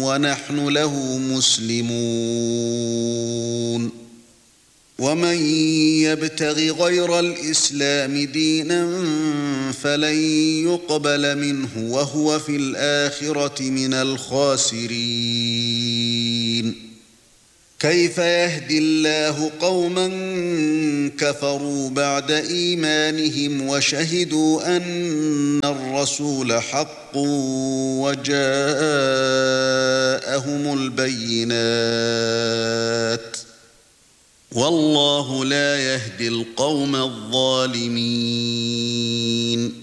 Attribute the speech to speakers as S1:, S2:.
S1: ونحن له مسلمون ومن يبتغ غير الإسلام دينا فلن يقبل منه وهو في الآخرة من الخاسرين كيف يهدي الله قوما كفروا بعد إيمانهم وشهدوا أن الرسول حق وجاءهم البينات والله لا يهدي القوم الظالمين